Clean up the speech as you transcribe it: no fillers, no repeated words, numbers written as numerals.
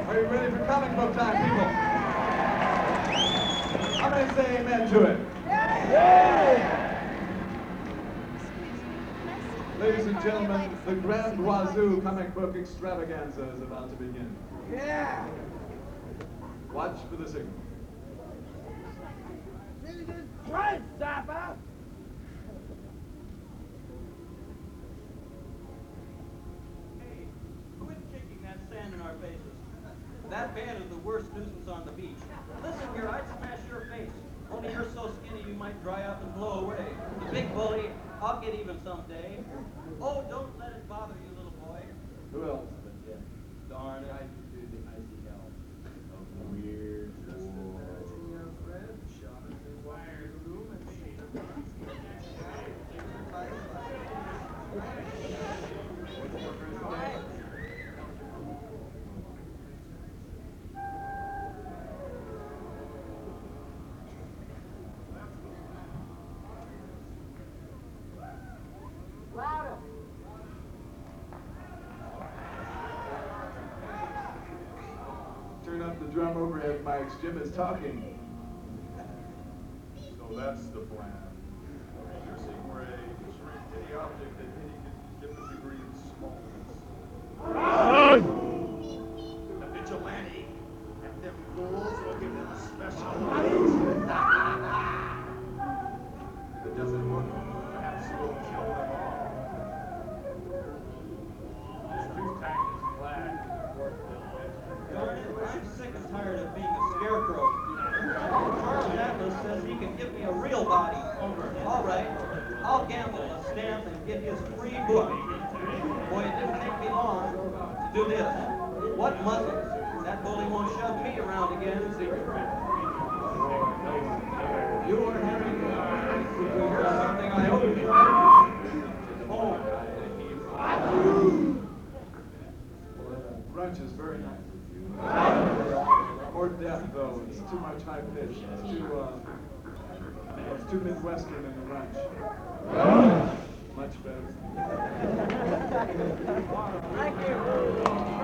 Are you ready for comic book time, people? How many say amen to it? Ladies and gentlemen, the Grand Wazoo comic book extravaganza is about to begin. Yeah! Watch for the signal. Jesus Christ, Zappa! Hey, quit kicking that sand in our faces. That band is the worst nuisance on the beach. Listen here, I'd smash your face. Only you're so skinny you might dry up and blow away. The big bully, I'll get even someday. Oh, don't let it bother you, little boy. Who else but Jim? Darn it. I could do the icy hell of the weird. Just imagine your friend shot in the wired room and Louder! Turn up the drum overhead mics. Jim is talking. So that's the plan. Piercing ray to shrink any object at any different degree of smallness. The vigilante and them fools will give them a special If it doesn't work, perhaps we'll kill them all. This tooth tag is flag. Darn it, I'm sick and tired of being a scarecrow. Charles Atlas says he can give me a real body. All right, I'll gamble a stamp and get his free book. Boy, it didn't take me long to do this. What muscles? That bully won't shove me around again. You are having Here's something I owe you. Brunch is very nice. More depth, though. It's too much high pitch. It's too Midwestern in the brunch. Much better. Thank you.